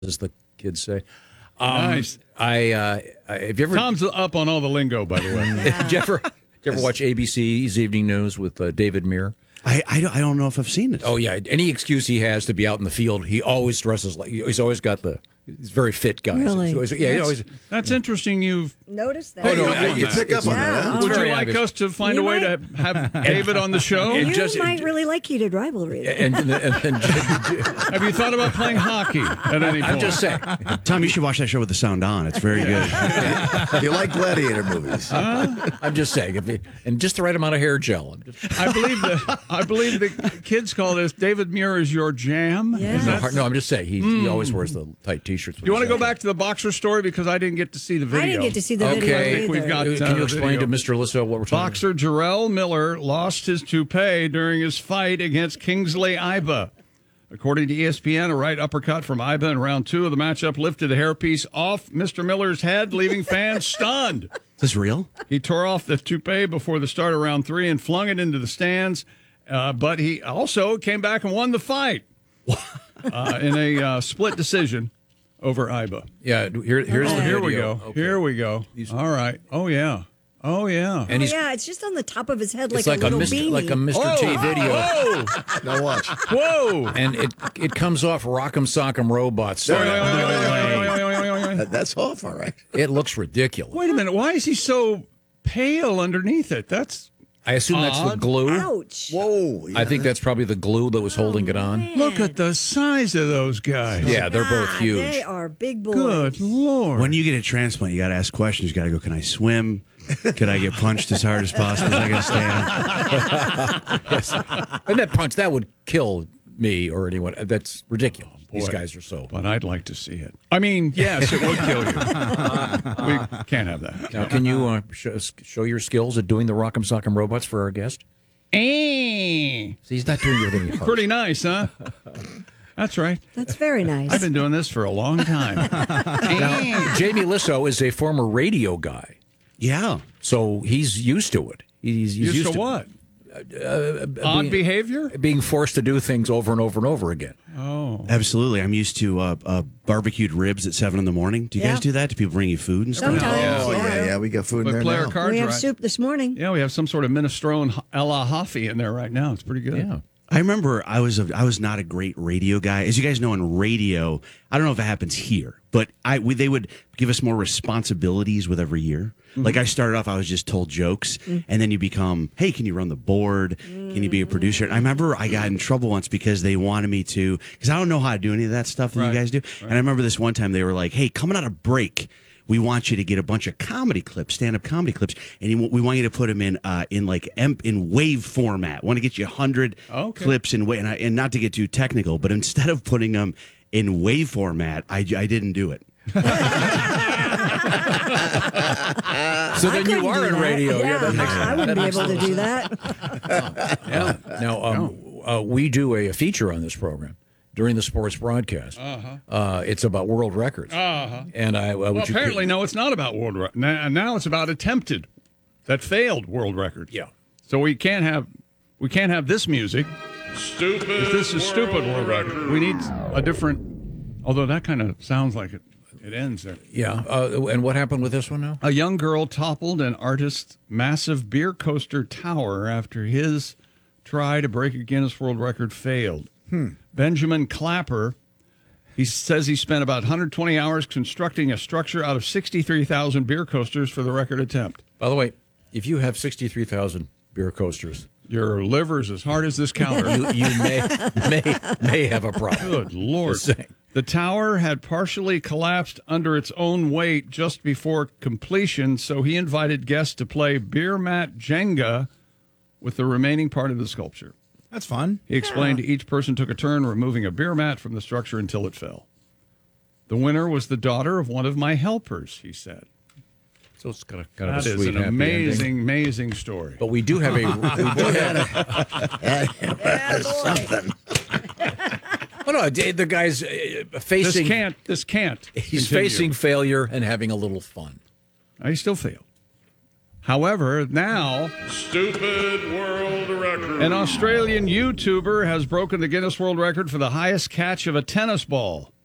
as the kids say. Nice. Have you ever Tom's up on all the lingo, by the way. did you ever watch ABC's Evening News with David Muir? I don't know if I've seen it. Oh yeah, any excuse he has to be out in the field, he always dresses like he's always got he's a very fit guy. Really? That's interesting. You've Noticed that. Oh no, You pick up on that. Huh? would you very like obvious. us to find You a way might- to have David on the show? And You just- might really like heated rivalry. and Have you thought about playing hockey at any point? I'm just saying. Tom, you should watch that show with the sound on. It's very good. You like gladiator movies? I'm just saying, and just the right amount of hair gel. I believe the kids call this David Muir is your jam. Yeah. Is that- No, I'm just saying he always wears the tight T-shirts. Do you want to go back to the boxer story because I didn't get to see the video? I didn't get to see the video Okay. I think we've either. got. Can you the explain video. to Mr. Lisso what we're talking Boxer Jarrell Miller lost his toupee during his fight against Kingsley Iba. According to ESPN, a right uppercut from Iba in round 2 of the matchup lifted the hairpiece off Mr. Miller's head, leaving fans stunned. Is this real? He tore off the toupee before the start of round 3 and flung it into the stands, but he also came back and won the fight in a split decision over Iba. Yeah, here's the Here we video. go. Okay. Here we go. All right. Oh, yeah. Oh, yeah. And he's yeah, it's just on the top of his head it's like a little beanie. like a Mr. T video, Whoa! Now watch. Whoa! and it comes off Rock'em Sock'em Robots. That's off, all right. It looks ridiculous. Wait a minute. Why is he so pale underneath it? That's I assume that's the Odd. glue. Ouch. Whoa. I think that's probably the glue that was holding it on. look at the size of those guys. Yeah, they're both Ah, huge. They are big boys. Good Lord. When you get a transplant, you got to ask questions. You got to go, can I swim? Could I get punched as hard as possible? Is I going to stand? And that punch, that would kill me or anyone. That's ridiculous. These guys are so. But I'd like to see it. I mean, yes, it would kill you. We can't have that. Now, can you show your skills at doing the Rock'em Sock'em Robots for our guest? See, he's not doing it any hard. Pretty nice, huh? That's right. That's very nice. I've been doing this for a long time. Now, Jamie Lisso is a former radio guy, Yeah. so he's used to it. He's Used to what? Odd behavior? Being forced to do things over and over and over again. Oh. Absolutely. I'm used to barbecued ribs at 7 in the morning. Do you guys Yeah. do that? Do people bring you food and stuff? Sometimes. Oh, yeah, we got food in But there play our now. cards We have right. soup this morning. Yeah, we have some sort of minestrone a la Hoffy in there right now. It's pretty good. Yeah. I remember I was not a great radio guy. As you guys know, in radio, I don't know if it happens here, but they would give us more responsibilities with every year. Like I started off, I was just told jokes, and then you become, hey, can you run the board? Can you be a producer? And I remember I got in trouble once because they wanted me to, because I don't know how to do any of that stuff that you guys do. And I remember this one time they were like, hey, coming out of break, we want you to get a bunch of comedy clips, stand-up comedy clips, and we want you to put them in wave format. Want to get you 100 clips in wave, and not to get too technical, but instead of putting them in wave format, I didn't do it. So then you are in radio. Yeah, that makes- I wouldn't be able to do that. Yeah. Now, we do a feature on this program during the sports broadcast. It's about world records. And Well, apparently, no, it's not about world record. Now it's about attempted, that failed world records. Yeah. So we can't have this music. Stupid. If this is stupid world record, we need a different. Although that kind of sounds like it ends there. Yeah. And what happened with this one now? A young girl toppled an artist's massive beer coaster tower after his try to break a Guinness World Record failed. Benjamin Clapper, he says he spent about 120 hours constructing a structure out of 63,000 beer coasters for the record attempt. By the way, if you have 63,000 beer coasters, Your liver's as hard as this counter. you may have a problem. Good Lord. Just saying. The tower had partially collapsed under its own weight just before completion, so he invited guests to play beer mat Jenga with the remaining part of the sculpture. That's fun. He explained each person took a turn removing a beer mat from the structure until it fell. The winner was the daughter of one of my helpers, he said. So it's kind of That a is sweet, an happy amazing, ending. amazing story. But we do have Something. Oh no, the guy's facing. This can't. He's continue. facing failure and having a little fun. He still failed. However, now, stupid world record. An Australian YouTuber has broken the Guinness World Record for the highest catch of a tennis ball.